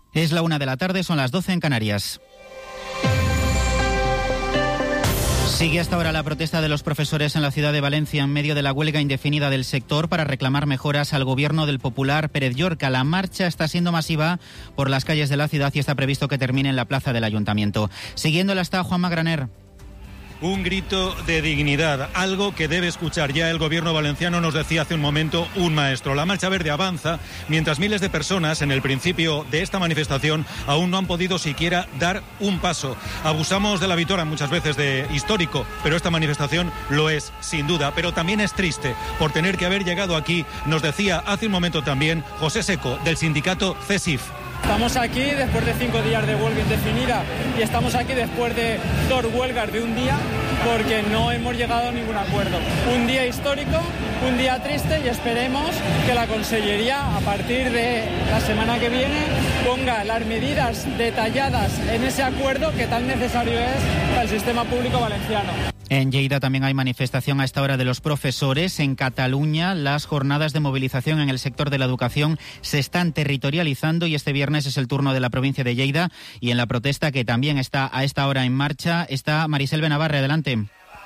Es la 1 de la tarde, son las 12 en Canarias. Sigue hasta ahora la protesta de los profesores en la ciudad de Valencia en medio de la huelga indefinida del sector para reclamar mejoras al gobierno del popular Pérez Llorca. La marcha está siendo masiva por las calles de la ciudad y está previsto que termine en la plaza del Ayuntamiento. Siguiéndola está Juanma Graner. Un grito de dignidad, algo que debe escuchar ya el gobierno valenciano, nos decía hace un momento un maestro. La Marcha Verde avanza mientras miles de personas en el principio de esta manifestación aún no han podido siquiera dar un paso. Abusamos de la vitola muchas veces de histórico, pero esta manifestación lo es sin duda, pero también es triste por tener que haber llegado aquí, nos decía hace un momento también José Seco del sindicato CESIF. Estamos aquí después de 5 días de huelga indefinida y estamos aquí después de 2 huelgas de un día porque no hemos llegado a ningún acuerdo. Un día histórico, un día triste y esperemos que la Consellería a partir de la semana que viene ponga las medidas detalladas en ese acuerdo que tan necesario es para el sistema público valenciano. En Lleida también hay manifestación a esta hora de los profesores. En Cataluña, las jornadas de movilización en el sector de la educación se están territorializando y este viernes es el turno de la provincia de Lleida. Y en la protesta, que también está a esta hora en marcha, está Marisel Benavarre. Adelante.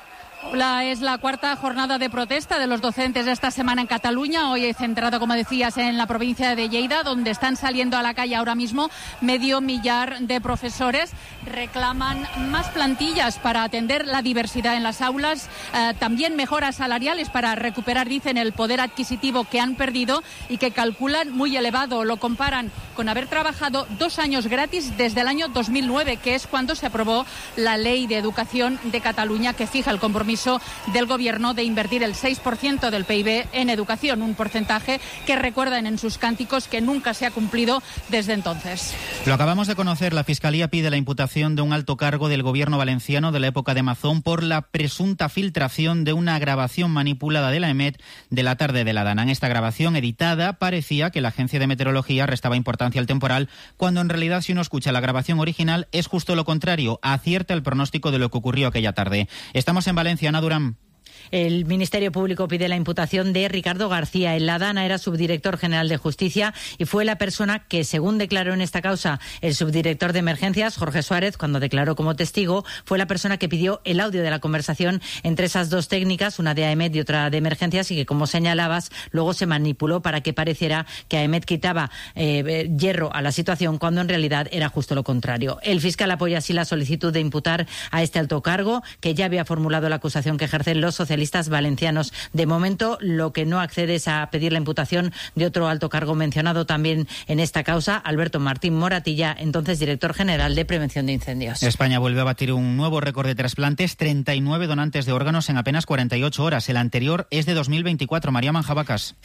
Hola, es la 4ª jornada de protesta de los docentes de esta semana en Cataluña. Hoy he centrado, como decías, en la provincia de Lleida, donde están saliendo a la calle ahora mismo 500.000 de profesores. Reclaman más plantillas para atender la diversidad en las aulas, también mejoras salariales para recuperar, dicen, el poder adquisitivo que han perdido y que calculan muy elevado. Lo comparan con haber trabajado 2 años gratis desde el año 2009, que es cuando se aprobó la Ley de Educación de Cataluña, que fija el compromiso del Gobierno de invertir el 6% del PIB en educación, un porcentaje que recuerdan en sus cánticos que nunca se ha cumplido desde entonces. Lo acabamos de conocer, la Fiscalía pide la imputación de un alto cargo del Gobierno valenciano de la época de Mazón por la presunta filtración de una grabación manipulada de la EMET de la tarde de la Dana. En esta grabación editada parecía que la Agencia de Meteorología restaba importancia al temporal, cuando en realidad, si uno escucha la grabación original, es justo lo contrario, acierta el pronóstico de lo que ocurrió aquella tarde. Estamos en Valencia. Ana Durán. El Ministerio Público pide la imputación de Ricardo García. En la Dana era subdirector general de Justicia y fue la persona que, según declaró en esta causa el subdirector de Emergencias, Jorge Suárez, cuando declaró como testigo, fue la persona que pidió el audio de la conversación entre esas dos técnicas, una de AEMET y otra de Emergencias, y que, como señalabas, luego se manipuló para que pareciera que AEMET quitaba hierro a la situación, cuando en realidad era justo lo contrario. El fiscal apoya así la solicitud de imputar a este alto cargo, que ya había formulado la acusación que ejercen los socialistas valencianos. De momento, lo que no accede es a pedir la imputación de otro alto cargo mencionado también en esta causa, Alberto Martín Moratilla, entonces director general de Prevención de Incendios. España vuelve a batir un nuevo récord de trasplantes, 39 donantes de órganos en apenas 48 horas. El anterior es de 2024. María Manjabacas.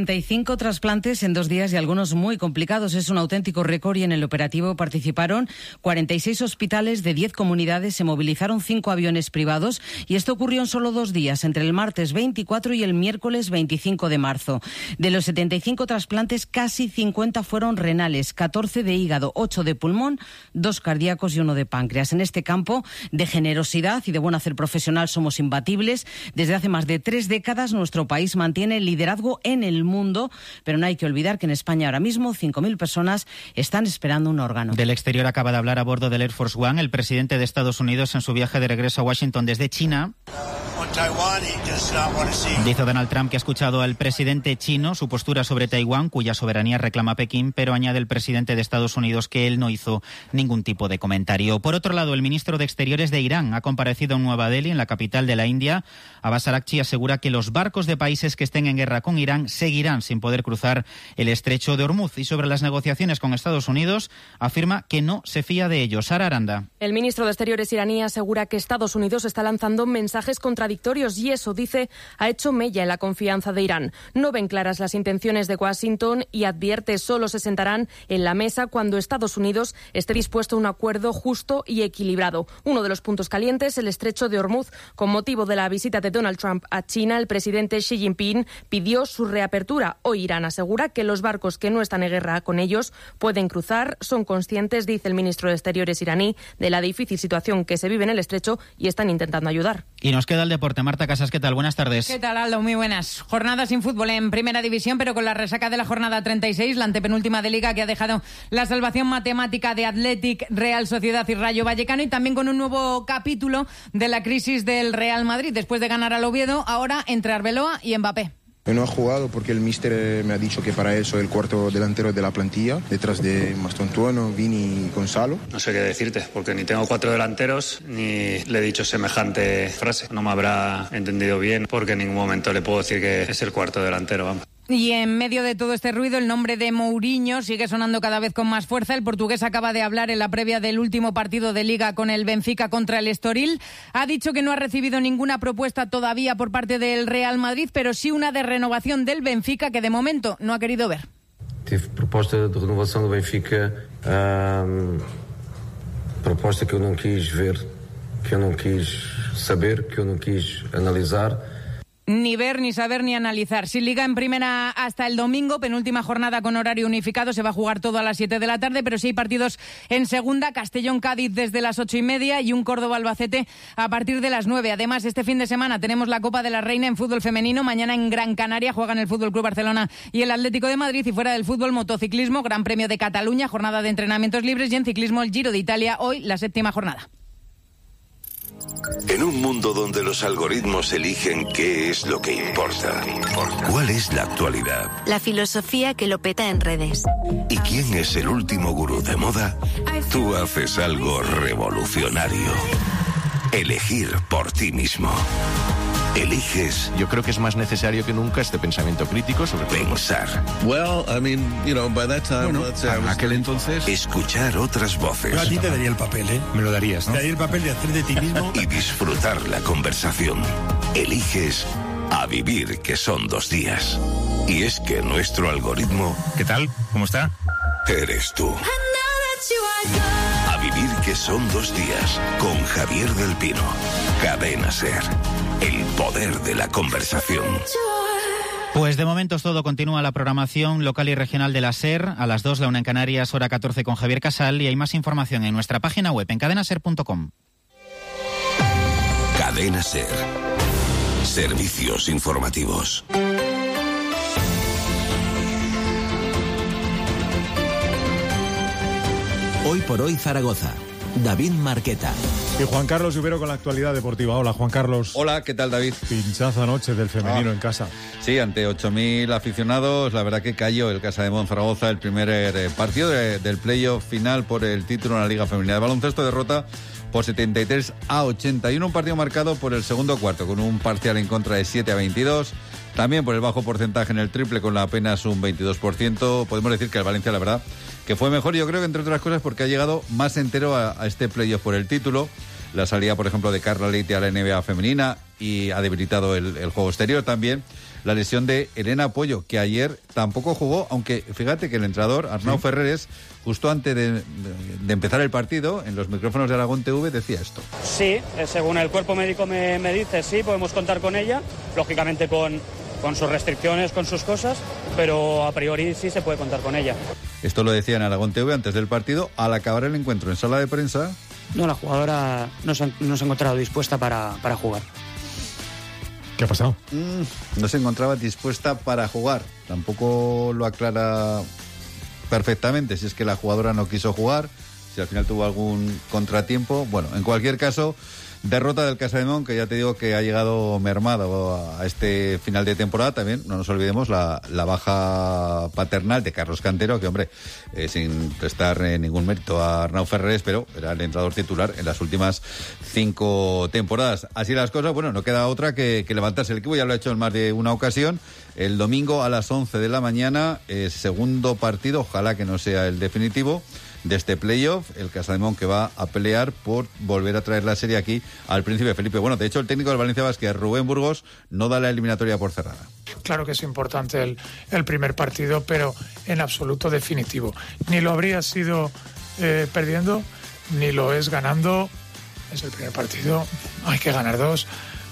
75 trasplantes en 2 días y algunos muy complicados. Es un auténtico récord y en el operativo participaron 46 hospitales de 10 comunidades. Se movilizaron 5 aviones privados y esto ocurrió en solo 2 días, entre el martes 24 y el miércoles 25 de marzo. De los 75 trasplantes, casi 50 fueron renales, 14 de hígado, 8 de pulmón, 2 cardíacos y 1 de páncreas. En este campo de generosidad y de buen hacer profesional somos imbatibles. Desde hace más de 3 décadas nuestro país mantiene el liderazgo en el mundo, pero no hay que olvidar que en España ahora mismo 5.000 personas están esperando un órgano. Del exterior acaba de hablar a bordo del Air Force One el presidente de Estados Unidos en su viaje de regreso a Washington desde China. Dice Donald Trump que ha escuchado al presidente chino su postura sobre Taiwán, cuya soberanía reclama Pekín, pero añade el presidente de Estados Unidos que él no hizo ningún tipo de comentario. Por otro lado, el ministro de Exteriores de Irán ha comparecido en Nueva Delhi, en la capital de la India. Abbas Araghchi asegura que los barcos de países que estén en guerra con Irán seguirán sin poder cruzar el estrecho de Hormuz. Y sobre las negociaciones con Estados Unidos, afirma que no se fía de ellos. Sara Aranda. El ministro de Exteriores iraní asegura que Estados Unidos está lanzando mensajes contradictorios y eso, dice, ha hecho mella en la confianza de Irán. No ven claras las intenciones de Washington y advierte solo se sentarán en la mesa cuando Estados Unidos esté dispuesto a un acuerdo justo y equilibrado. Uno de los puntos calientes, el estrecho de Hormuz. Con motivo de la visita de Donald Trump a China, el presidente Xi Jinping pidió su reapertura. Hoy Irán asegura que los barcos que no están en guerra con ellos pueden cruzar. Son conscientes, dice el ministro de Exteriores iraní, de la difícil situación que se vive en el estrecho y están intentando ayudar. Y nos queda el deporte. deporte. Marta Casas, ¿qué tal? Buenas tardes. ¿Qué tal, Aldo? Muy buenas. Jornada sin fútbol en Primera División, pero con la resaca de la jornada 36, la antepenúltima de Liga, que ha dejado la salvación matemática de Athletic, Real Sociedad y Rayo Vallecano, y también con un nuevo capítulo de la crisis del Real Madrid. Después de ganar al Oviedo, ahora entre Arbeloa y Mbappé. No ha jugado porque el míster me ha dicho que para él soy el cuarto delantero de la plantilla, detrás de Mastontuono, Vini y Gonzalo. No sé qué decirte, porque ni tengo 4 delanteros, ni le he dicho semejante frase. No me habrá entendido bien, porque en ningún momento le puedo decir que es el cuarto delantero, vamos. Y en medio de todo este ruido, el nombre de Mourinho sigue sonando cada vez con más fuerza. El portugués acaba de hablar en la previa del último partido de Liga con el Benfica contra el Estoril. Ha dicho que no ha recibido ninguna propuesta todavía por parte del Real Madrid, pero sí una de renovación del Benfica que de momento no ha querido ver. Tive proposta de renovación del Benfica, proposta que yo no quis ver, que yo no quis saber, que yo no quis analizar. Ni ver, ni saber, ni analizar. Sin Liga en Primera hasta el domingo, penúltima jornada con horario unificado, se va a jugar todo a las 7 de la tarde, pero sí hay partidos en Segunda, Castellón-Cádiz desde las 8:30 y un Córdoba-Albacete a partir de las 9. Además, este fin de semana tenemos la Copa de la Reina en fútbol femenino. Mañana en Gran Canaria juegan el Fútbol Club Barcelona y el Atlético de Madrid, y fuera del fútbol, motociclismo, Gran Premio de Cataluña, jornada de entrenamientos libres, y en ciclismo el Giro de Italia, hoy la 7ª jornada. En un mundo donde los algoritmos eligen qué es lo que importa, ¿cuál es la actualidad? La filosofía que lo peta en redes. ¿Y quién es el último gurú de moda? Tú haces algo revolucionario. Elegir por ti mismo. Eliges. Yo creo que es más necesario que nunca este pensamiento crítico sobre pensar. Bueno, en aquel entonces. Escuchar otras voces. Yo a ti te daría el papel, ¿eh? Me lo darías, ¿no? Te daría el papel de hacer de ti mismo. Y disfrutar la conversación. Eliges a vivir, que son 2 días. Y es que nuestro algoritmo... ¿Qué tal? ¿Cómo está? Eres tú. A vivir, que son 2 días. Con Javier del Pino. Cadena SER. El poder de la conversación. Pues de momento es todo. Continúa la programación local y regional de la SER. A las 2, la 1 en Canarias, hora 14 con Javier Casal. Y hay más información en nuestra página web en cadenaser.com. Cadena SER. Servicios informativos. Hoy por hoy Zaragoza. David Marqueta. Y Juan Carlos Ubero con la actualidad deportiva. Hola, Juan Carlos. Hola, ¿qué tal, David? Pinchazo anoche del femenino en casa. Sí, ante 8.000 aficionados, la verdad que cayó el Casademont Zaragoza, el primer partido del playoff final por el título en la Liga Femenina de Baloncesto. Derrota por 73-81, un partido marcado por el segundo cuarto, con un parcial en contra de 7-22. También por el bajo porcentaje en el triple, con apenas un 22%. Podemos decir que el Valencia, la verdad, que fue mejor. Yo creo que, entre otras cosas, porque ha llegado más entero a este playoff por el título. La salida, por ejemplo, de Carla Leite a la NBA femenina, y ha debilitado el juego exterior también. La lesión de Elena Pollo, que ayer tampoco jugó, aunque fíjate que el entrenador, Arnau Ferreres, justo antes de empezar el partido, en los micrófonos de Aragón TV, decía esto. Sí, según el cuerpo médico me dice, sí, podemos contar con ella, lógicamente con sus restricciones, con sus cosas, pero a priori sí se puede contar con ella. Esto lo decía en Aragón TV antes del partido. Al acabar el encuentro en sala de prensa... No, la jugadora no se ha encontrado dispuesta para jugar. ¿Qué ha pasado? No se encontraba dispuesta para jugar. Tampoco lo aclara perfectamente si es que la jugadora no quiso jugar, si al final tuvo algún contratiempo. Bueno, en cualquier caso, derrota del Casademont, que ya te digo que ha llegado mermado a este final de temporada. También, no nos olvidemos, la baja paternal de Carlos Cantero, que, hombre, sin prestar ningún mérito a Arnau Ferreres, pero era el entrenador titular en las últimas 5 temporadas. Así las cosas, bueno, no queda otra que levantarse el equipo. Ya lo ha hecho en más de una ocasión. El domingo a las 11 de la mañana, segundo partido, ojalá que no sea el definitivo, de este playoff, el Casademont, que va a pelear por volver a traer la serie aquí al Príncipe Felipe. Bueno, de hecho, el técnico del Valencia Basket, Rubén Burgos, no da la eliminatoria por cerrada. Claro que es importante el primer partido, pero en absoluto definitivo. Ni lo habría sido perdiendo, ni lo es ganando. Es el primer partido, hay que ganar 2.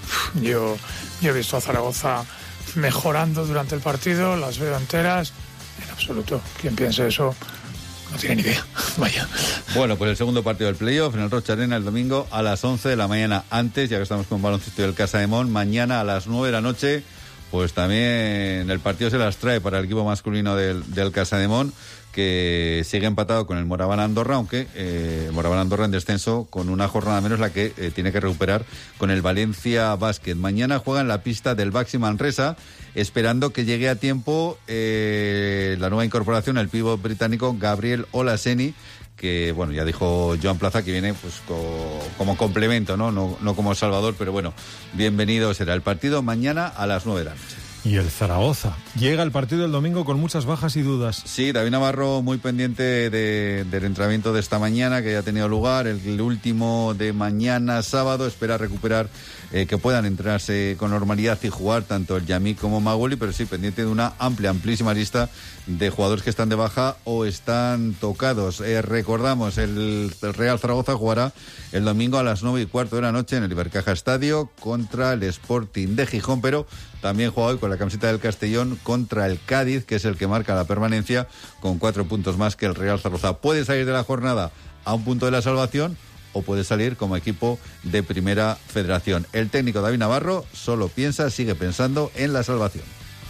Yo he visto a Zaragoza mejorando durante el partido, las veo enteras. En absoluto, quien piense eso no tiene ni idea. Vaya. Bueno, pues el segundo partido del playoff en el Rocha Arena el domingo a las 11 de la mañana. Antes, ya que estamos con baloncesto del Casademont, mañana a las 9 de la noche, pues también el partido se las trae para el equipo masculino del Casademont, que sigue empatado con el Moraván Andorra, aunque Moraván Andorra en descenso con una jornada menos, la que tiene que recuperar con el Valencia Basket. Mañana juega en la pista del Baxi Manresa, esperando que llegue a tiempo la nueva incorporación, el pívot británico Gabriel Olaseni, que bueno, ya dijo Joan Plaza que viene pues como complemento, no como Salvador, pero bueno, bienvenido será el partido mañana a las 9 de la noche. Y el Zaragoza. Llega el partido del domingo con muchas bajas y dudas. Sí, David Navarro muy pendiente del entrenamiento de esta mañana que ya ha tenido lugar, el último de mañana sábado. Espera recuperar, que puedan entrenarse con normalidad y jugar tanto el Yamik como Maguli, pero sí pendiente de una amplísima lista de jugadores que están de baja o están tocados. Recordamos, el Real Zaragoza jugará el domingo a las 9:15 de la noche en el Ibercaja Estadio contra el Sporting de Gijón, pero también juega hoy con la camiseta del Castellón contra el Cádiz, que es el que marca la permanencia con 4 puntos más que el Real Zaragoza. Puede salir de la jornada a un punto de la salvación o puede salir como equipo de Primera Federación. El técnico David Navarro sigue pensando en la salvación.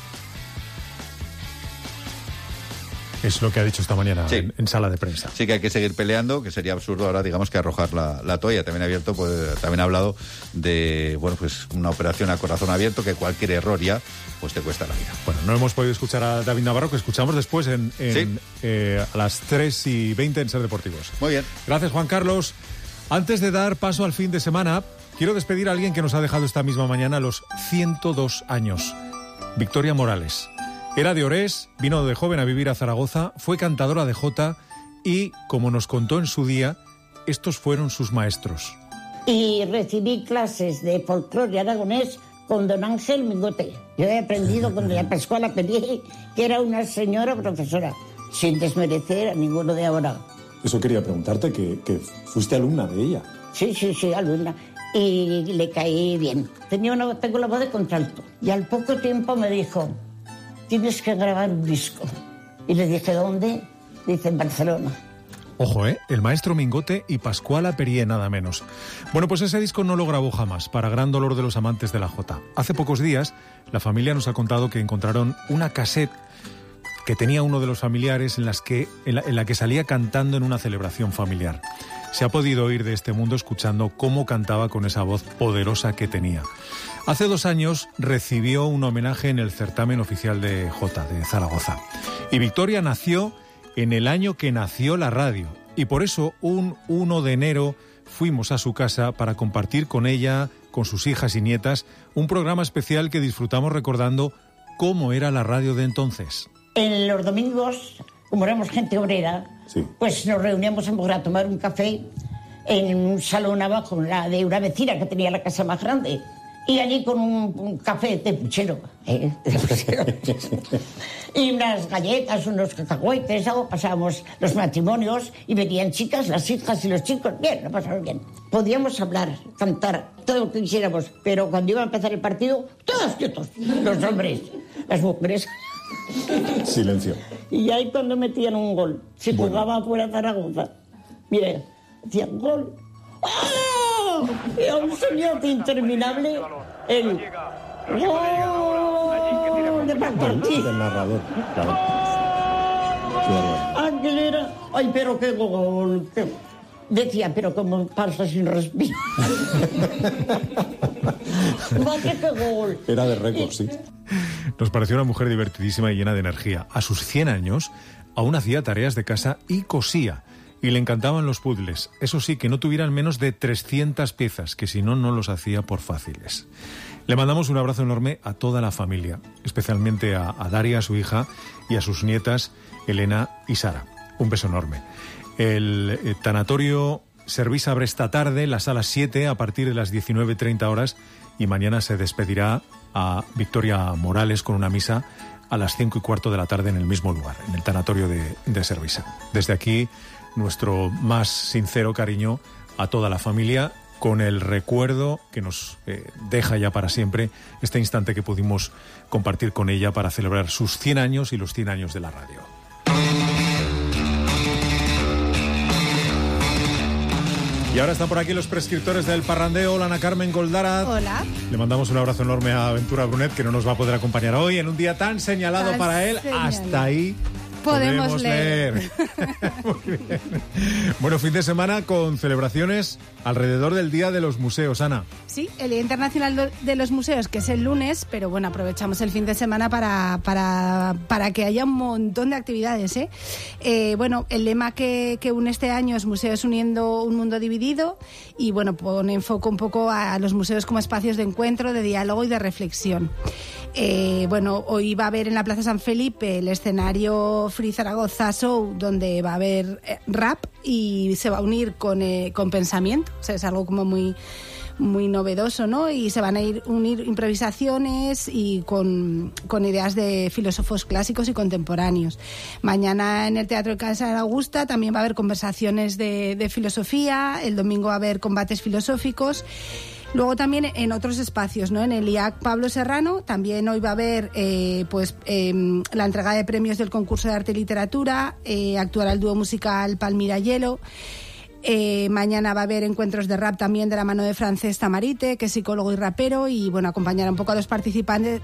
Es lo que ha dicho esta mañana, sí, en sala de prensa. Sí, que hay que seguir peleando, que sería absurdo ahora, digamos, que arrojar la toalla. También ha hablado de, bueno, pues una operación a corazón abierto, que cualquier error ya, pues te cuesta la vida. Bueno, no hemos podido escuchar a David Navarro, que escuchamos después a las 3:20 en Ser Deportivos. Muy bien. Gracias, Juan Carlos. Antes de dar paso al fin de semana, quiero despedir a alguien que nos ha dejado esta misma mañana los 102 años. Victoria Morales. Era de Orés, vino de joven a vivir a Zaragoza, fue cantadora de jota y, como nos contó en su día, estos fueron sus maestros. Y recibí clases de folclore aragonés con don Ángel Mingote. Yo he aprendido con doña Pascuala Pelier, que era una señora profesora, sin desmerecer a ninguno de ahora. Eso quería preguntarte, que fuiste alumna de ella. Sí, alumna. Y le caí bien. Tengo la voz de contralto. Y al poco tiempo me dijo: tienes que grabar un disco. Y le dije: ¿dónde? Dice: en Barcelona. Ojo, el maestro Mingote y Pascuala Pelier, nada menos. Bueno, pues ese disco no lo grabó jamás, para gran dolor de los amantes de la jota. Hace pocos días, la familia nos ha contado que encontraron una cassette que tenía uno de los familiares en la que salía cantando en una celebración familiar. Se ha podido oír de este mundo escuchando cómo cantaba con esa voz poderosa que tenía. Hace 2 años recibió un homenaje en el certamen oficial de jota de Zaragoza. Y Victoria nació en el año que nació la radio. Y por eso un 1 de enero fuimos a su casa para compartir con ella, con sus hijas y nietas, un programa especial que disfrutamos recordando cómo era la radio de entonces. En los domingos, como éramos gente obrera, sí, pues nos reuníamos a tomar un café en un salón abajo, la de una vecina que tenía la casa más grande. Y allí con un café de puchero, y unas galletas, unos cacahuetes, algo, pasábamos los matrimonios y venían chicas, las hijas y los chicos. Bien, lo pasamos bien. Podíamos hablar, cantar, todo lo que quisiéramos, pero cuando iba a empezar el partido, todos quietos, los hombres, las mujeres. Silencio. Y ahí cuando metían un gol, se jugaba fuera de Zaragoza. Mire, hacían gol. ¡Oh! Y a un sonido interminable, el gol de Pacortí. El narrador, claro. Ángel era, ay, pero qué gol. Decía, pero como pasa sin respirar. Madre, qué gol. Era de récord, sí. Nos pareció una mujer divertidísima y llena de energía. A sus 100 años, aún hacía tareas de casa y cosía. Y le encantaban los puzzles. Eso sí, que no tuvieran menos de 300 piezas, que si no, no los hacía por fáciles. Le mandamos un abrazo enorme a toda la familia, especialmente a Daria, su hija, y a sus nietas, Elena y Sara. Un beso enorme. El tanatorio Servisa abre esta tarde, la sala 7, a partir de las 19:30 horas, y mañana se despedirá a Victoria Morales con una misa a las 5:15 de la tarde en el mismo lugar, en el tanatorio de Servisa. Desde aquí, nuestro más sincero cariño a toda la familia, con el recuerdo que nos deja ya para siempre este instante que pudimos compartir con ella para celebrar sus 100 años y los 100 años de la radio. Y ahora están por aquí los prescriptores del parrandeo. Hola, Ana Carmen Goldarat. Hola. Le mandamos un abrazo enorme a Ventura Brunet, que no nos va a poder acompañar hoy en un día tan señalado para él. Hasta ahí podemos leer. Muy bien. Bueno, fin de semana con celebraciones alrededor del Día de los Museos, Ana. Sí, el Día Internacional de los Museos, que es el lunes, pero bueno, aprovechamos el fin de semana para que haya un montón de actividades, Bueno, el lema que une este año es Museos uniendo un mundo dividido, y bueno, pone en foco un poco a los museos como espacios de encuentro, de diálogo y de reflexión. Bueno, hoy va a haber en la Plaza San Felipe el escenario Free Zaragoza Show, donde va a haber rap y se va a unir con pensamiento. O sea, es algo como muy novedoso, ¿no? Y se van a unir improvisaciones y con ideas de filósofos clásicos y contemporáneos. Mañana en el Teatro Casa Augusta también va a haber conversaciones de filosofía. El domingo va a haber combates filosóficos. Luego también en otros espacios, ¿no? En el IAC Pablo Serrano también hoy va a haber la entrega de premios del concurso de arte y literatura. Actuará el dúo musical Palmira Hielo. Mañana va a haber encuentros de rap también de la mano de Francesc Tamarite, que es psicólogo y rapero, y bueno, acompañará un poco a los participantes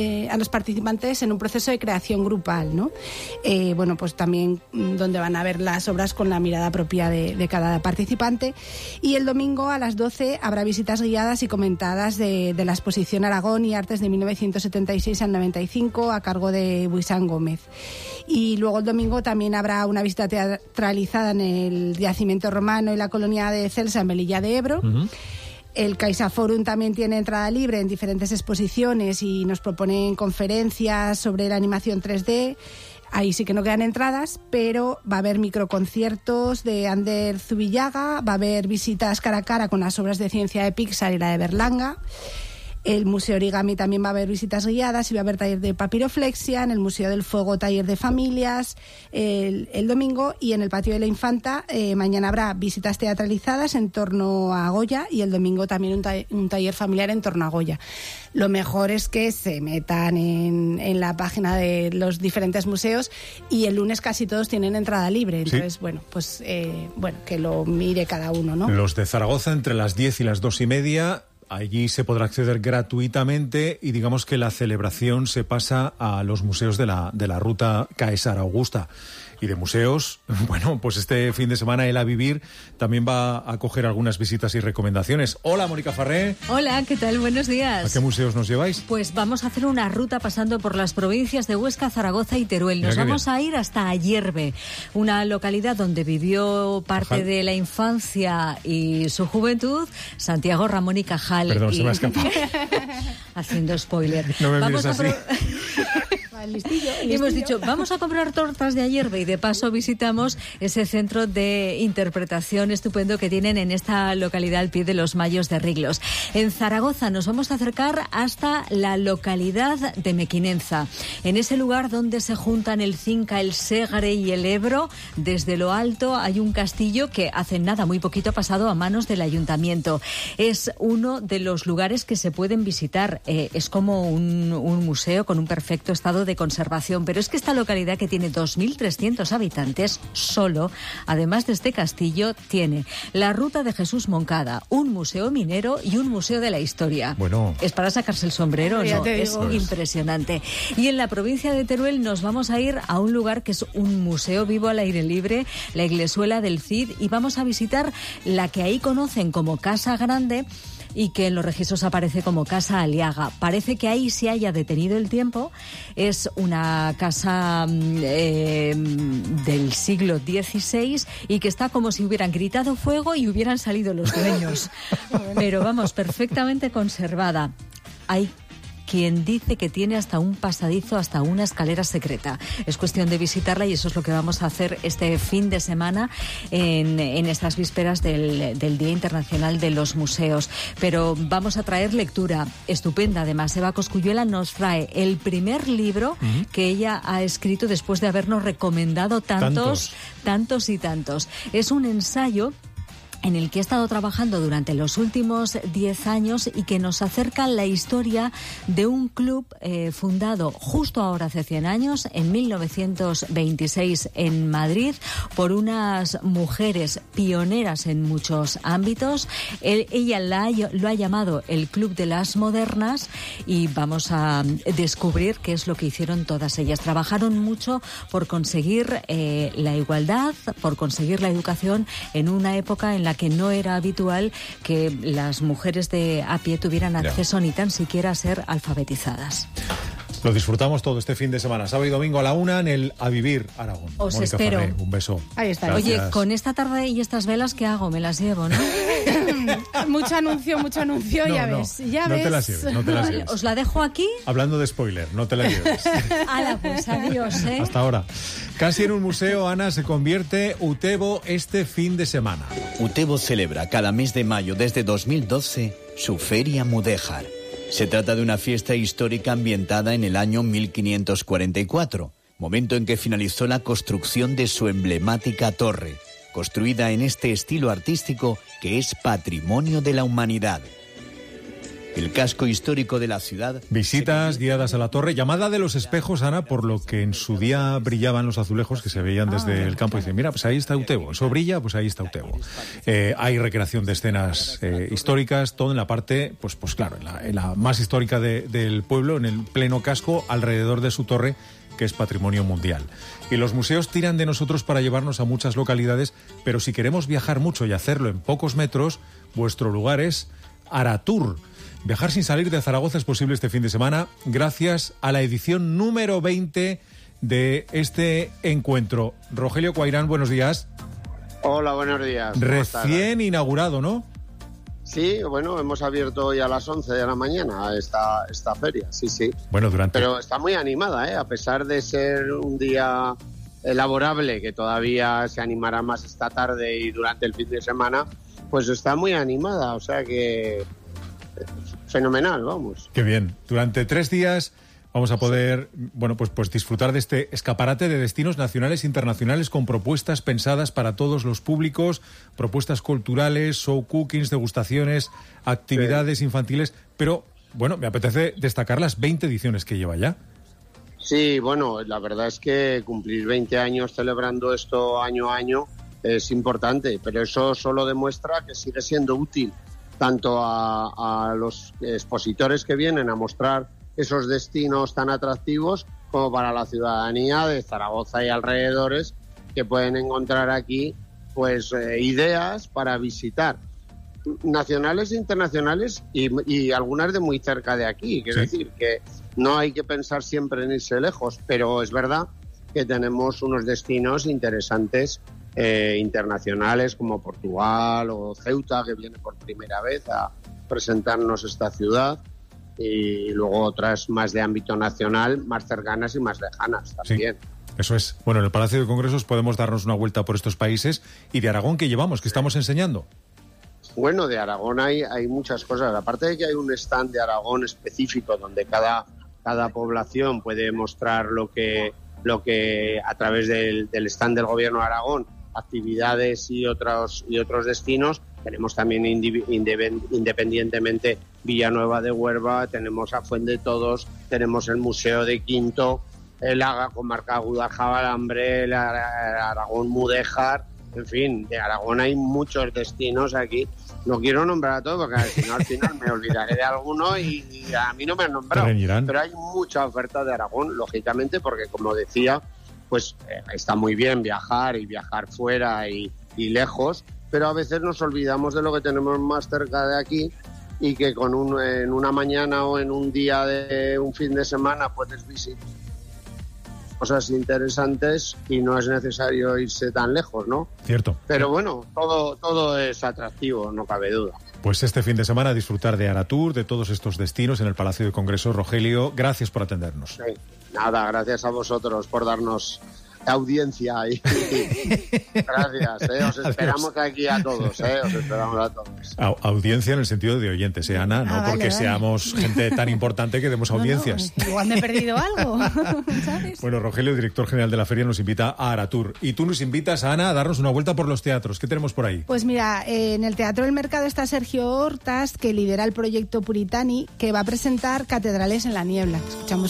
en un proceso de creación grupal, ¿no? Bueno, pues también donde van a ver las obras con la mirada propia de cada participante. Y el domingo a las 12 habrá visitas guiadas y comentadas de la exposición Aragón y Artes de 1976 al 95 a cargo de Buisán Gómez. Y luego el domingo también habrá una visita teatralizada en el yacimiento romano y la colonia de Celsa en Melilla de Ebro. Uh-huh. El CaixaForum también tiene entrada libre en diferentes exposiciones y nos proponen conferencias sobre la animación 3D. Ahí sí que no quedan entradas, pero va a haber microconciertos de Ander Zubillaga, va a haber visitas cara a cara con las obras de ciencia de Pixar y la de Berlanga. El Museo Origami también va a haber visitas guiadas y va a haber taller de papiroflexia. En el Museo del Fuego, taller de familias el domingo. Y en el Patio de la Infanta mañana habrá visitas teatralizadas en torno a Goya, y el domingo también un taller familiar en torno a Goya. Lo mejor es que se metan en la página de los diferentes museos, y el lunes casi todos tienen entrada libre. Entonces, sí. Que lo mire cada uno, ¿no? Los de Zaragoza entre las 10 y las 2:30... Allí se podrá acceder gratuitamente, y digamos que la celebración se pasa a los museos de la ruta Caesar Augusta. Y de museos, bueno, pues este fin de semana El a Vivir también va a acoger algunas visitas y recomendaciones. Hola, Mónica Farré. Hola, ¿qué tal? Buenos días. ¿A qué museos nos lleváis? Pues vamos a hacer una ruta pasando por las provincias de Huesca, Zaragoza y Teruel. Nos vamos a ir hasta Ayerbe, una localidad donde vivió parte de la infancia y su juventud Santiago Ramón y Cajal. Perdón, se me ha escapado. Haciendo spoiler. No me mires así. Listillo. Hemos dicho, vamos a comprar tortas de Ayerbe, y de paso visitamos ese centro de interpretación estupendo que tienen en esta localidad al pie de los Mayos de Riglos. En Zaragoza nos vamos a acercar hasta la localidad de Mequinenza, en ese lugar donde se juntan el Cinca, el Segre y el Ebro. Desde lo alto hay un castillo que hace nada, muy poquito, ha pasado a manos del ayuntamiento. Es uno de los lugares que se pueden visitar. Es como un museo con un perfecto estado de conservación, pero es que esta localidad, que tiene 2.300 habitantes solo, además de este castillo, tiene la Ruta de Jesús Moncada, un museo minero y un museo de la historia. Bueno, es para sacarse el sombrero, ¿no? Es impresionante. Y en la provincia de Teruel nos vamos a ir a un lugar que es un museo vivo al aire libre, la Iglesuela del Cid, y vamos a visitar la que ahí conocen como Casa Grande, y que en los registros aparece como Casa Aliaga. Parece que ahí se haya detenido el tiempo. Es una casa del siglo XVI y que está como si hubieran gritado fuego y hubieran salido los dueños. Pero vamos, perfectamente conservada. Hay quien dice que tiene hasta un pasadizo, hasta una escalera secreta. Es cuestión de visitarla, y eso es lo que vamos a hacer este fin de semana en estas vísperas del Día Internacional de los Museos. Pero vamos a traer lectura estupenda. Además, Eva Cosculluela nos trae el primer libro que ella ha escrito después de habernos recomendado tantos. Es un ensayo en el que he estado trabajando durante los últimos 10 años y que nos acerca la historia de un club fundado justo ahora hace 100 años, en 1926 en Madrid, por unas mujeres pioneras en muchos ámbitos. Ella lo ha llamado el Club de las Modernas y vamos a descubrir qué es lo que hicieron todas ellas. Trabajaron mucho por conseguir la igualdad, por conseguir la educación en una época en la que no era habitual que las mujeres de a pie tuvieran acceso ni tan siquiera a ser alfabetizadas. Lo disfrutamos todo este fin de semana, sábado y domingo a la 1 en el A Vivir Aragón. Os Mónica espero. Ferré, un beso. Ahí está. Gracias. Oye, con esta tarde y estas velas, ¿qué hago? Me las llevo, ¿no? mucho anuncio, ya ves. Ya no ves. te las lleves, no te las lleves. ¿Os la dejo aquí? Hablando de spoiler, no te la lleves. Hala, pues adiós, ¿eh? Hasta ahora. Casi en un museo, Ana, se convierte Utebo este fin de semana. Utebo celebra cada mes de mayo desde 2012 su Feria Mudéjar. Se trata de una fiesta histórica ambientada en el año 1544, momento en que finalizó la construcción de su emblemática torre, construida en este estilo artístico que es patrimonio de la humanidad. El casco histórico de la ciudad... Visitas guiadas a la torre, llamada de los espejos, Ana, por lo que en su día brillaban los azulejos que se veían desde el campo. Y dicen, mira, pues ahí está Utebo. Eso brilla, pues ahí está Utebo. Hay recreación de escenas históricas, todo en la parte, pues claro, en la más histórica del pueblo, en el pleno casco, alrededor de su torre, que es patrimonio mundial. Y los museos tiran de nosotros para llevarnos a muchas localidades, pero si queremos viajar mucho y hacerlo en pocos metros, vuestro lugar es Aratur. Viajar sin salir de Zaragoza es posible este fin de semana gracias a la edición número 20 de este encuentro. Rogelio Cuairán, buenos días. Hola, buenos días. Recién inaugurado, ¿no? Sí, bueno, hemos abierto hoy a las 11 de la mañana esta feria, sí. Bueno, Pero está muy animada, a pesar de ser un día laborable, que todavía se animará más esta tarde y durante el fin de semana, pues está muy animada, o sea que... fenomenal, vamos. Qué bien. Durante 3 días vamos a poder, pues disfrutar de este escaparate de destinos nacionales e internacionales con propuestas pensadas para todos los públicos, propuestas culturales, show cookings, degustaciones, actividades infantiles, pero bueno, me apetece destacar las 20 ediciones que lleva ya. Sí, bueno, la verdad es que cumplir 20 años celebrando esto año a año es importante, pero eso solo demuestra que sigue siendo útil tanto a los expositores que vienen a mostrar esos destinos tan atractivos como para la ciudadanía de Zaragoza y alrededores, que pueden encontrar aquí pues ideas para visitar nacionales e internacionales y algunas de muy cerca de aquí. Quiero decir que no hay que pensar siempre en irse lejos, pero es verdad que tenemos unos destinos interesantes internacionales como Portugal o Ceuta, que viene por primera vez a presentarnos esta ciudad, y luego otras más de ámbito nacional, más cercanas y más lejanas también. Sí, eso es. Bueno, en el Palacio de Congresos podemos darnos una vuelta por estos países. ¿Y de Aragón qué llevamos? ¿Qué estamos enseñando? Bueno, de Aragón hay muchas cosas. Aparte de que hay un stand de Aragón específico donde cada población puede mostrar lo que a través del stand del Gobierno de Aragón, actividades y otros destinos. Tenemos también independientemente Villanueva de Huerva, tenemos a Fuendetodos, tenemos el Museo de Quinto, la comarca Guadalajara-Alambre, el Aragón Mudéjar, en fin, de Aragón hay muchos destinos aquí. No quiero nombrar a todos porque si no al final me olvidaré de alguno y a mí no me han nombrado. Pero hay mucha oferta de Aragón, lógicamente, porque como decía, pues está muy bien viajar y viajar fuera y lejos, pero a veces nos olvidamos de lo que tenemos más cerca de aquí y que en una mañana o en un día de un fin de semana puedes visitar cosas interesantes y no es necesario irse tan lejos, ¿no? Cierto. Pero bueno, todo es atractivo, no cabe duda. Pues este fin de semana disfrutar de Aratur, de todos estos destinos en el Palacio de Congresos. Rogelio, gracias por atendernos. Sí. Nada, gracias a vosotros por darnos audiencia. Gracias, os esperamos aquí a todos, os esperamos a todos. Audiencia en el sentido de oyentes, Ana, no porque seamos gente tan importante que demos audiencias. Igual me he perdido algo, ¿sabes? Bueno, Rogelio, director general de la feria, nos invita a Aratur. Y tú nos invitas, Ana, a darnos una vuelta por los teatros. ¿Qué tenemos por ahí? Pues mira, en el Teatro del Mercado está Sergio Hortas, que lidera el proyecto Puritani, que va a presentar Catedrales en la niebla. Escuchamos